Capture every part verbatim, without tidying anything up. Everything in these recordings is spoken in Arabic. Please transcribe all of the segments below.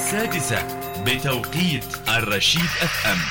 السادسة بتوقيت الرشيد اف ام.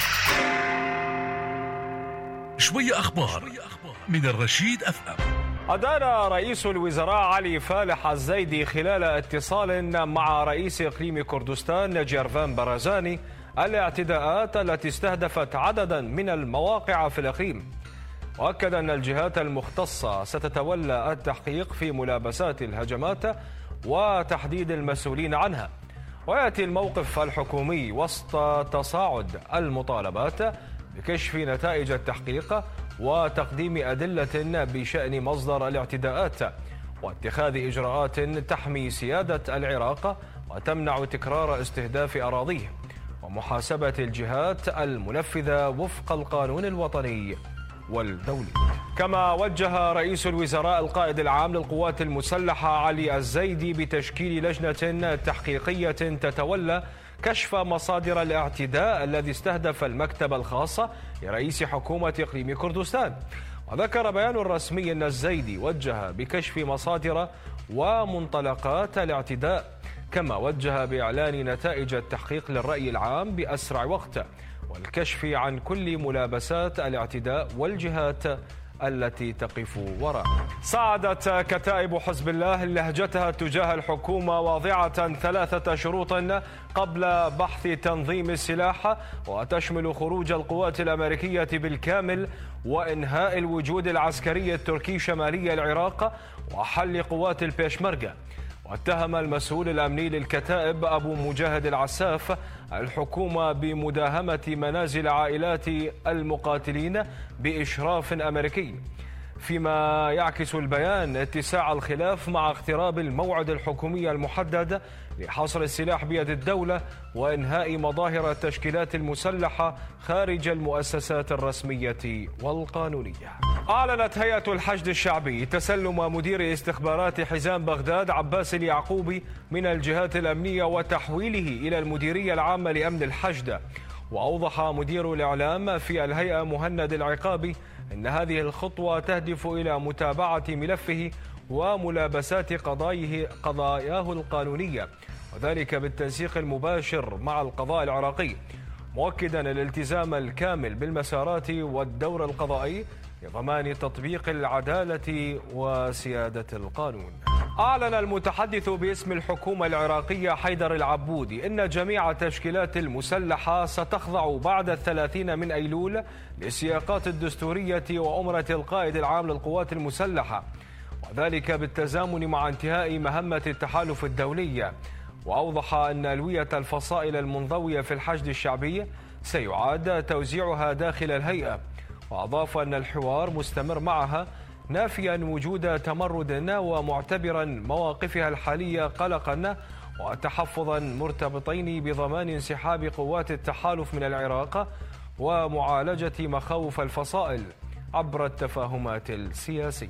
شوية أخبار من الرشيد اف ام. أدان رئيس الوزراء علي فالح الزيدي خلال اتصال مع رئيس إقليم كردستان جيرفان برزاني الاعتداءات التي استهدفت عددا من المواقع في الإقليم، وأكد أن الجهات المختصة ستتولى التحقيق في ملابسات الهجمات وتحديد المسؤولين عنها. ويأتي الموقف الحكومي وسط تصاعد المطالبات بكشف نتائج التحقيق وتقديم أدلة بشأن مصدر الاعتداءات واتخاذ إجراءات تحمي سيادة العراق وتمنع تكرار استهداف أراضيه ومحاسبة الجهات المنفذة وفق القانون الوطني والدولي. كما وجه رئيس الوزراء القائد العام للقوات المسلحة علي الزيدي بتشكيل لجنة تحقيقية تتولى كشف مصادر الاعتداء الذي استهدف المكتب الخاص لرئيس حكومة إقليم كردستان. وذكر بيان رسمي أن الزيدي وجه بكشف مصادر ومنطلقات الاعتداء، كما وجه بإعلان نتائج التحقيق للرأي العام بأسرع وقت والكشف عن كل ملابسات الاعتداء والجهات التي تقف وراءه. صعدت كتائب حزب الله لهجتها تجاه الحكومة واضعة ثلاثة شروط قبل بحث تنظيم السلاح، وتشمل خروج القوات الأمريكية بالكامل وإنهاء الوجود العسكري التركي شمالي العراق وحل قوات البيشمركة. واتهم المسؤول الأمني للكتائب أبو مجاهد العساف الحكومة بمداهمة منازل عائلات المقاتلين بإشراف أمريكي، فيما يعكس البيان اتساع الخلاف مع اقتراب الموعد الحكومي المحدد لحصر السلاح بيد الدولة وإنهاء مظاهر التشكيلات المسلحة خارج المؤسسات الرسمية والقانونية. أعلنت هيئة الحشد الشعبي تسلم مدير استخبارات حزام بغداد عباس اليعقوبي من الجهات الأمنية وتحويله إلى المديرية العامة لأمن الحشد. وأوضح مدير الإعلام في الهيئة مهند العقابي أن هذه الخطوة تهدف إلى متابعة ملفه وملابسات قضاياه قضاياه القانونية، وذلك بالتنسيق المباشر مع القضاء العراقي، مؤكدا الالتزام الكامل بالمسارات والدور القضائي لضمان تطبيق العدالة وسيادة القانون. أعلن المتحدث باسم الحكومة العراقية حيدر العبودي أن جميع التشكيلات المسلحة ستخضع بعد الثلاثين من أيلول للسياقات الدستورية وأمرة القائد العام للقوات المسلحة، وذلك بالتزامن مع انتهاء مهمة التحالف الدولي. وأوضح أن ألوية الفصائل المنضوية في الحشد الشعبي سيعاد توزيعها داخل الهيئة، وأضاف أن الحوار مستمر معها نافيا وجود تمرد ومعتبرا مواقفها الحالية قلقا وتحفظا مرتبطين بضمان انسحاب قوات التحالف من العراق ومعالجة مخاوف الفصائل عبر التفاهمات السياسية.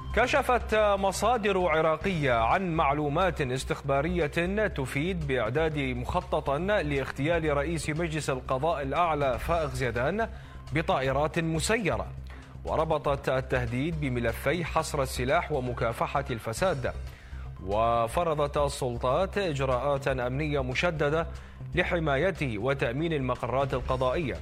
كشفت مصادر عراقية عن معلومات استخبارية تفيد بإعداد مخططا لاغتيال رئيس مجلس القضاء الأعلى فائق زيدان بطائرات مسيرة، وربطت التهديد بملفي حصر السلاح ومكافحة الفساد. وفرضت السلطات إجراءات أمنية مشددة لحمايته وتأمين المقرات القضائية.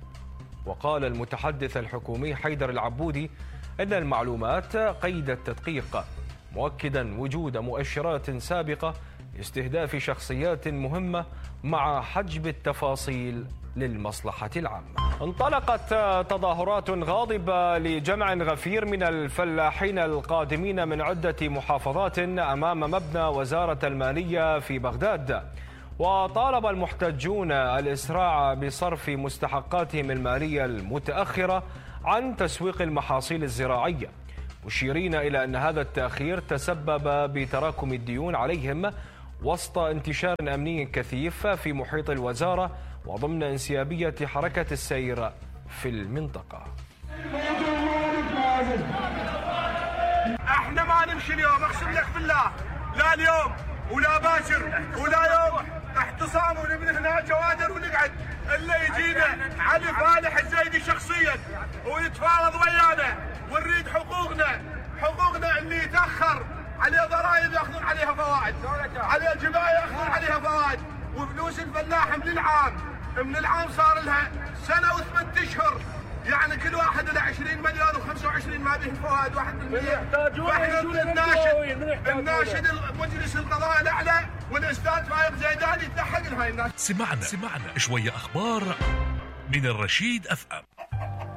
وقال المتحدث الحكومي حيدر العبودي أن المعلومات قيد التدقيق، مؤكدا وجود مؤشرات سابقة لاستهداف شخصيات مهمة مع حجب التفاصيل للمصلحة العامة. انطلقت تظاهرات غاضبة لجمع غفير من الفلاحين القادمين من عدة محافظات أمام مبنى وزارة المالية في بغداد، وطالب المحتجون الإسراع بصرف مستحقاتهم المالية المتأخرة عن تسويق المحاصيل الزراعية، مشيرين إلى أن هذا التأخير تسبب بتراكم الديون عليهم وسط انتشار أمني كثيف في محيط الوزارة وضمن انسيابية حركة السير في المنطقة. احنا ما نمشي اليوم، اقسم لك بالله، لا اليوم ولا باكر ولا يوم احتصام ونبني هنا جوادر ونقعد الا يجينا علي فالح الزيدي شخصيا ويتفاوض ويانا ونريد حقوقنا، حقوقنا اللي يتاخر عليه ضرائب ياخذون عليها فوائد، عليه جبايه ياخذون عليها فوائد، وفلوس الفلاح من العام من العام صار لها سنه وثمان اشهر، يعني كل واحد له عشرين مليون وخمسة وعشرين ما به فوائد واحد بالمية. فاحنا الناشد الناشد مجلس القضاء الاعلى والاستاذ فايق زيدان يتلحق لهاي الناس. سمعنا سمعنا شويه اخبار من الرشيد اف ام.